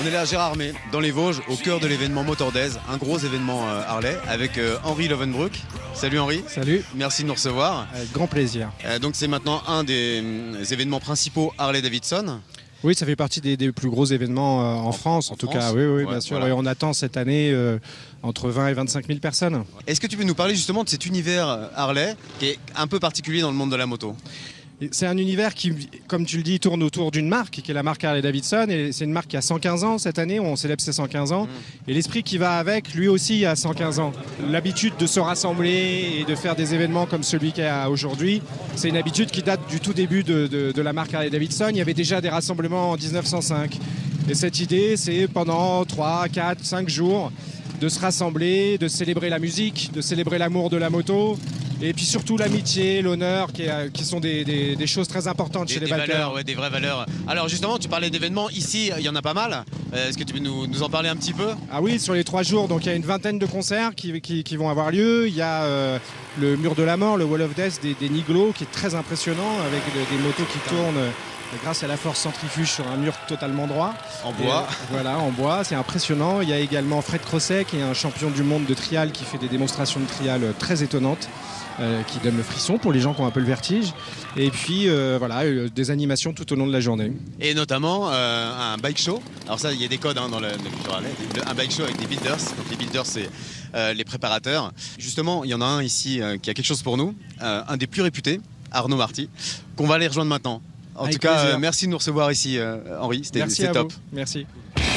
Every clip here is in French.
On est là à Gérardmer, dans les Vosges, au cœur de l'événement Motor Days, un gros événement Harley, avec Henri Lovenbroek. Salut Henri. Salut. Merci de nous recevoir. Avec grand plaisir. Donc c'est maintenant un des événements principaux Harley-Davidson. Oui, ça fait partie des plus gros événements en France, en tout cas. Oui, ouais, bien sûr. voilà. Et on attend cette année entre 20 et 25 000 personnes. Est-ce que tu peux nous parler justement de cet univers Harley, qui est un peu particulier dans le monde de la moto? C'est un univers qui, comme tu le dis, tourne autour d'une marque, qui est la marque Harley-Davidson. Et c'est une marque qui a 115 ans cette année, on célèbre ses 115 ans. Et l'esprit qui va avec, lui aussi, a 115 ans. L'habitude de se rassembler et de faire des événements comme celui qu'il y a aujourd'hui, c'est une habitude qui date du tout début de la marque Harley-Davidson. Il y avait déjà des rassemblements en 1905. Et cette idée, c'est pendant 3, 4, 5 jours de se rassembler, de célébrer la musique, de célébrer l'amour de la moto. Et puis surtout l'amitié, l'honneur, qui sont des choses très importantes chez les bikers. Ouais, des vraies valeurs. Alors justement, tu parlais d'événements. Ici, il y en a pas mal. Est-ce que tu peux nous en parler un petit peu? Ah oui, sur les 3 jours, donc il y a une vingtaine de concerts qui vont avoir lieu. Il y a le mur de la mort, le Wall of Death des Niglo, qui est très impressionnant, avec des motos qui tournent grâce à la force centrifuge sur un mur totalement droit. En bois. Voilà, en bois, c'est impressionnant. Il y a également Fred Crosset, qui est un champion du monde de trial, qui fait des démonstrations de trial très étonnantes. Qui donne le frisson pour les gens qui ont un peu le vertige. Et puis voilà, des animations tout au long de la journée. Et notamment un bike show. Alors ça, il y a des codes dans le culture Harley. Un bike show avec des builders. Donc les builders, c'est les préparateurs. Justement, il y en a un ici qui a quelque chose pour nous. Un des plus réputés, Arnaud Marty, qu'on va aller rejoindre maintenant. En tout cas, merci de nous recevoir ici, Henri. C'était top. Vous. Merci.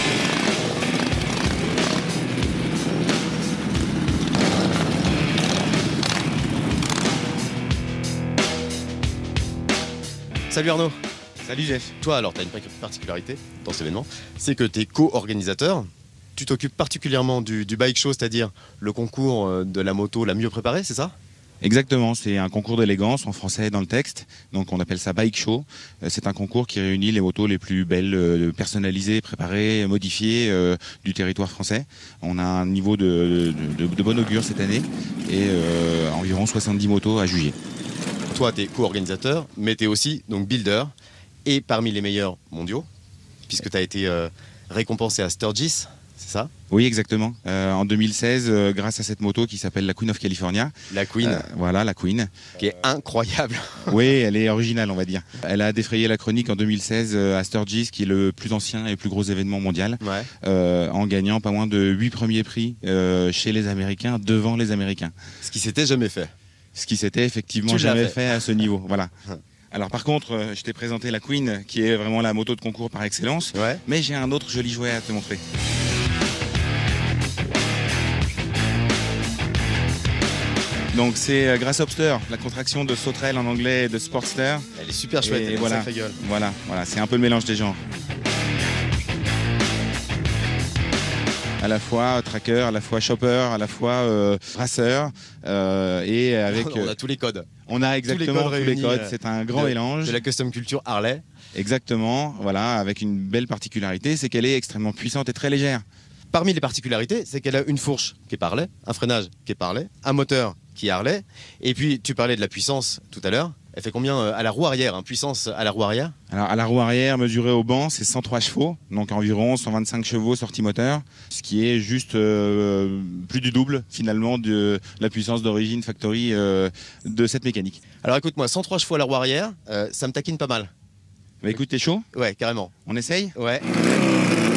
Salut Arnaud. Salut Jeff. Toi, alors, tu as une particularité dans cet événement, c'est que tu es co-organisateur. Tu t'occupes particulièrement du bike show, c'est-à-dire le concours de la moto la mieux préparée, c'est ça? Exactement, c'est un concours d'élégance en français dans le texte, donc on appelle ça Bike Show. C'est un concours qui réunit les motos les plus belles, personnalisées, préparées, modifiées du territoire français. On a un niveau de bon augure cette année et environ 70 motos à juger. Toi, tu es co-organisateur, mais tu es aussi donc builder et parmi les meilleurs mondiaux, puisque tu as été récompensé à Sturgis, c'est ça? Oui, exactement. En 2016, grâce à cette moto qui s'appelle la Queen of California. La Queen. Voilà, la Queen. Qui est incroyable. Oui, elle est originale, on va dire. Elle a défrayé la chronique en 2016 à Sturgis, qui est le plus ancien et le plus gros événement mondial, en gagnant pas moins de 8 premiers prix chez les Américains, devant les Américains. Ce qui s'était jamais fait. Ce qui s'était effectivement jamais fait à ce niveau. Voilà. Alors par contre, je t'ai présenté la Queen, qui est vraiment la moto de concours par excellence, mais j'ai un autre joli jouet à te montrer. Donc c'est Grasshopster, la contraction de sauterelle en anglais et de Sportster. Elle est super chouette, elle a une sacrée gueule. Voilà, c'est un peu le mélange des genres. À la fois tracker, à la fois chopper, à la fois racer, et avec... On a tous les codes. On a exactement tous les codes, c'est un grand mélange. De la custom culture Harley. Exactement, voilà, avec une belle particularité, c'est qu'elle est extrêmement puissante et très légère. Parmi les particularités, c'est qu'elle a une fourche qui est Harley, un freinage qui est Harley, un moteur qui est Harley, et puis tu parlais de la puissance tout à l'heure. Elle fait combien à la roue arrière, puissance à la roue arrière? Alors à la roue arrière, mesurée au banc, c'est 103 chevaux, donc environ 125 chevaux sortie moteur, ce qui est juste plus du double finalement de la puissance d'origine factory de cette mécanique. Alors écoute-moi, 103 chevaux à la roue arrière, ça me taquine pas mal. Bah écoute, t'es chaud? Ouais, carrément. On essaye? Ouais.